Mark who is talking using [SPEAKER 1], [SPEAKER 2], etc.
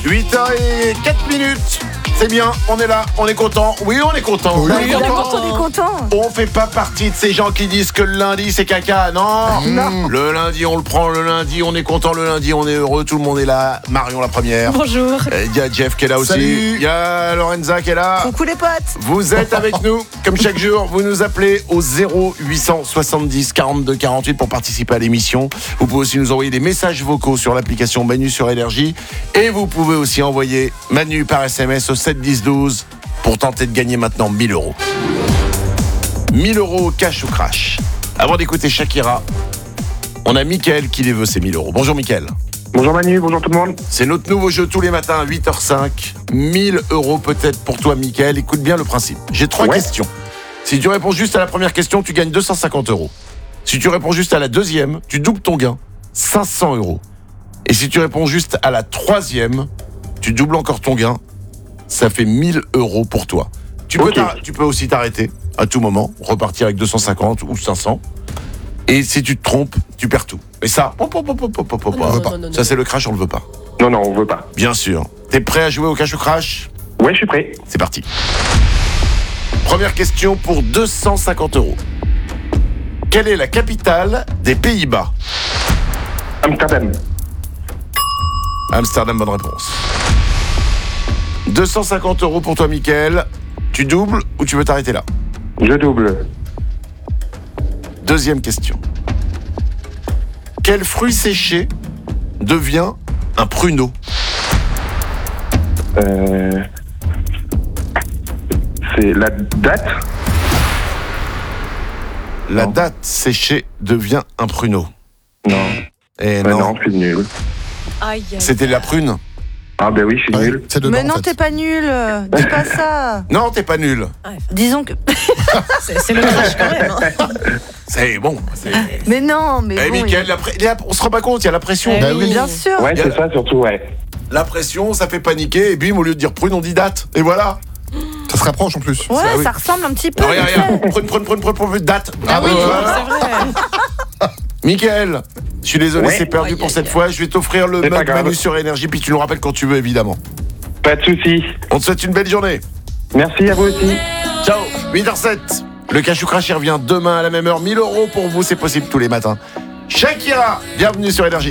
[SPEAKER 1] 8h04. C'est bien, on est là, on est content. Oui, on est content.
[SPEAKER 2] Oui, on est content.
[SPEAKER 1] On fait pas partie de ces gens qui disent que le lundi c'est caca. Non. Le lundi on le prend, le lundi on est content, le lundi on est heureux, tout le monde est là. Marion la première.
[SPEAKER 3] Bonjour.
[SPEAKER 1] Il y a Jeff qui est là aussi.
[SPEAKER 4] Salut.
[SPEAKER 1] Il y a Lorenza qui est là.
[SPEAKER 2] Coucou les potes.
[SPEAKER 1] Vous êtes avec nous, comme chaque jour, vous nous appelez au 0870 42 48 pour participer à l'émission. Vous pouvez aussi nous envoyer des messages vocaux sur l'application Manu sur Énergie. Et vous pouvez aussi envoyer Manu par SMS au 7 10 12 pour tenter de gagner maintenant 1000 euros. 1000 euros cash ou crash. Avant d'écouter Shakira, on a Mickaël qui les veut ces 1000 euros. Bonjour Mickaël.
[SPEAKER 5] Bonjour Manu, bonjour tout le monde.
[SPEAKER 1] C'est notre nouveau jeu tous les matins à 8h05. 1000 euros peut-être pour toi Mickaël. Écoute bien le principe. J'ai 3 questions. Si tu réponds juste à la première question, tu gagnes 250 euros. Si tu réponds juste à la deuxième, tu doubles ton gain, 500 euros. Et si tu réponds juste à la troisième, tu doubles encore ton gain, ça fait 1000 euros pour toi. Tu peux aussi t'arrêter à tout moment, repartir avec 250 ou 500. Et si tu te trompes, tu perds tout. Mais ça, ça c'est le crash, on le veut pas.
[SPEAKER 5] Non, on veut pas.
[SPEAKER 1] Bien sûr. T'es prêt à jouer au cash ou crash ?
[SPEAKER 5] Ouais, je suis prêt.
[SPEAKER 1] C'est parti. Première question pour 250 euros. Quelle est la capitale des Pays-Bas ?
[SPEAKER 5] Amsterdam.
[SPEAKER 1] Amsterdam, bonne réponse. 250 euros pour toi, Mickaël. Tu doubles ou tu veux t'arrêter là ?
[SPEAKER 5] Je double.
[SPEAKER 1] Deuxième question. Quel fruit séché devient un pruneau ?
[SPEAKER 5] C'est la date.
[SPEAKER 1] La
[SPEAKER 5] Non.
[SPEAKER 1] date séchée devient un pruneau.
[SPEAKER 5] Non.
[SPEAKER 1] Eh
[SPEAKER 5] Non, je suis nul.
[SPEAKER 3] Aïe, aïe.
[SPEAKER 1] C'était la prune ?
[SPEAKER 5] Ah ben oui, je suis
[SPEAKER 4] Ouais,
[SPEAKER 5] nul.
[SPEAKER 4] c'est dedans,
[SPEAKER 2] Mais non,
[SPEAKER 4] en fait.
[SPEAKER 2] t'es pas nul. Dis pas ça.
[SPEAKER 1] Non, t'es pas nul.
[SPEAKER 2] Disons que.
[SPEAKER 3] C'est le crash quand même. Hein.
[SPEAKER 1] C'est bon.
[SPEAKER 2] Mais non, mais
[SPEAKER 1] Eh
[SPEAKER 2] bon.
[SPEAKER 1] Mickaël, on se rend pas compte, il y a la pression.
[SPEAKER 3] Eh
[SPEAKER 4] Bah
[SPEAKER 2] Mais
[SPEAKER 4] oui.
[SPEAKER 2] bien sûr.
[SPEAKER 5] Ouais,
[SPEAKER 1] Y a-
[SPEAKER 5] c'est ça surtout, ouais.
[SPEAKER 1] La pression, ça fait paniquer, et bim, au lieu de dire prune, on dit date. Et voilà.
[SPEAKER 4] Ça se rapproche en plus.
[SPEAKER 2] Ouais,
[SPEAKER 1] Ça, oui.
[SPEAKER 2] ça ressemble un petit peu.
[SPEAKER 1] Regarde,
[SPEAKER 2] vite fait.
[SPEAKER 1] prune, date.
[SPEAKER 3] Ah oui,
[SPEAKER 1] voilà.
[SPEAKER 3] c'est vrai.
[SPEAKER 1] Mickaël, je suis désolé,
[SPEAKER 5] Ouais.
[SPEAKER 1] c'est perdu
[SPEAKER 3] Aïe,
[SPEAKER 1] pour
[SPEAKER 3] aïe,
[SPEAKER 1] cette
[SPEAKER 3] aïe.
[SPEAKER 1] fois. Je vais t'offrir le
[SPEAKER 5] C'est pas
[SPEAKER 1] mug
[SPEAKER 5] grave.
[SPEAKER 1] Manu sur Énergie, puis tu nous rappelles quand tu veux, évidemment.
[SPEAKER 5] Pas de soucis.
[SPEAKER 1] On te souhaite une belle journée.
[SPEAKER 5] Merci à vous aussi.
[SPEAKER 1] Ciao, 8h07. Le cash ou crash il revient demain à la même heure. 1000 euros pour vous, c'est possible tous les matins. Shakira, bienvenue sur Énergie.